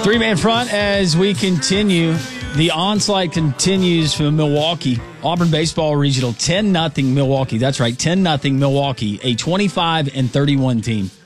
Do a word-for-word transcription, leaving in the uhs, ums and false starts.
Three-man front as we continue. The onslaught continues for Milwaukee. Auburn Baseball Regional, ten nothing Milwaukee. That's right, ten nothing Milwaukee, a twenty-five and thirty-one team.